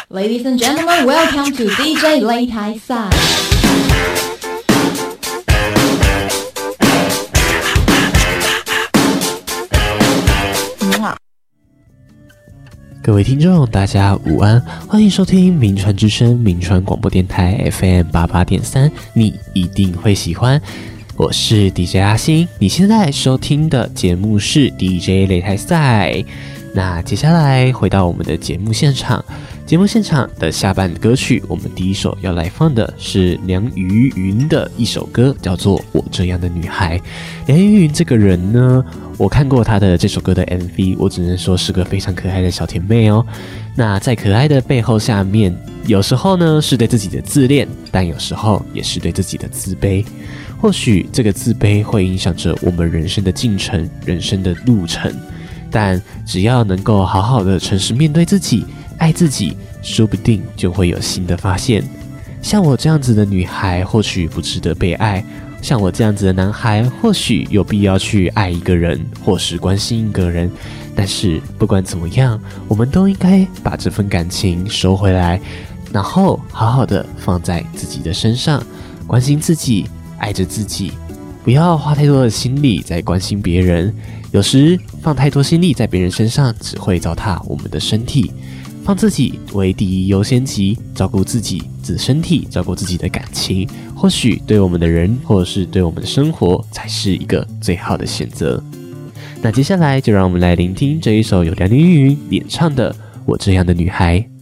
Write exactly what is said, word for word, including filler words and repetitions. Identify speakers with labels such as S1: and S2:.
S1: Ladies and gentlemen, welcome to D J 擂台赛。
S2: 各位听众，大家午安，欢迎收听名传之声名传广播电台 F M 八八点三，你一定会喜欢。我是 D J 阿星，你现在收听的节目是 D J 擂台赛。那接下来回到我们的节目现场，节目现场的下半歌曲，我们第一首要来放的是梁瑜云的一首歌，叫做《我这样的女孩》。梁瑜云这个人呢，我看过她的这首歌的 M V， 我只能说是个非常可爱的小甜妹哦。那在可爱的背后下面，有时候呢是对自己的自恋，但有时候也是对自己的自卑。或许这个自卑会影响着我们人生的进程，人生的路程。但只要能够好好的诚实面对自己，爱自己，说不定就会有新的发现。像我这样子的女孩或许不值得被爱，像我这样子的男孩或许有必要去爱一个人，或是关心一个人。但是不管怎么样，我们都应该把这份感情收回来，然后好好的放在自己的身上，关心自己，爱着自己，不要花太多的心力在关心别人。有时放太多心力在别人身上，只会糟蹋我们的身体。放自己为第一优先级，照顾自己的身体，照顾自己的感情，或许对我们的人，或者是对我们的生活，才是一个最好的选择。那接下来就让我们来聆听这一首由梁瑜云演唱的《我这样的女孩》。